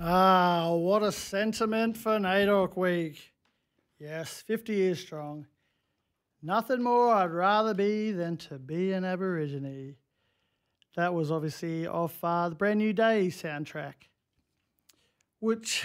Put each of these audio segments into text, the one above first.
Ah, what a sentiment for NAIDOC Week. Yes, 50 years strong. Nothing more I'd rather be than to be an Aborigine. That was obviously off the Brand New Day soundtrack, which,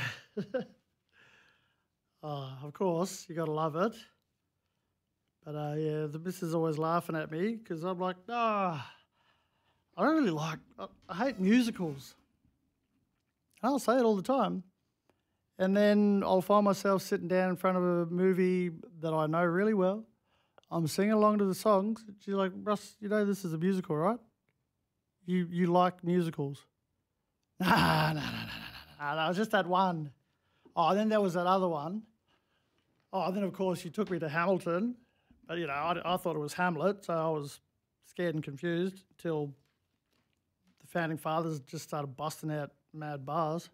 of course, you got to love it. But yeah, the missus is always laughing at me because I'm like, I don't really I hate musicals. I'll say it all the time. And then I'll find myself sitting down in front of a movie that I know really well. I'm singing along to the songs. She's like, Russ, you know this is a musical, right? You like musicals? Nah, that was just that one. Oh, and then there was that other one. Oh, and then of course you took me to Hamilton. But, you know, I thought it was Hamlet, so I was scared and confused until the Founding Fathers just started busting out mad bars.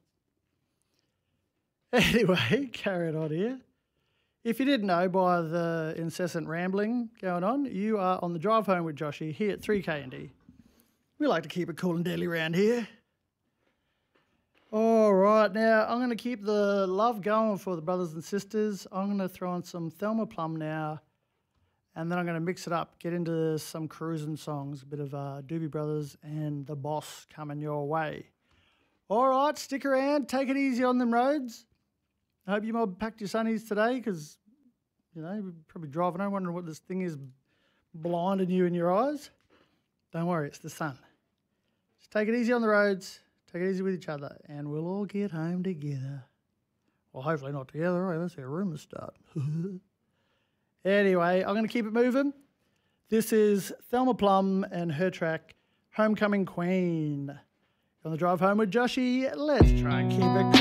Anyway, carrying on here. If you didn't know by the incessant rambling going on, you are on the drive home with Joshy here at 3K&D. We like to keep it cool and deadly around here. All right, now I'm going to keep the love going for the brothers and sisters. I'm going to throw in some Thelma Plum now, and then I'm going to mix it up, get into some cruising songs, a bit of Doobie Brothers and The Boss coming your way. All right, stick around, take it easy on them roads. I hope you mob packed your sunnies today because, you know, you're probably driving home wondering what this thing is blinding you in your eyes. Don't worry, it's the sun. Just take it easy on the roads, take it easy with each other, and we'll all get home together. Well, hopefully not together, right? Let's see a rumour start. Anyway, I'm going to keep it moving. This is Thelma Plum and her track, Homecoming Queen. On the drive home with Joshy, let's try and keep it cool.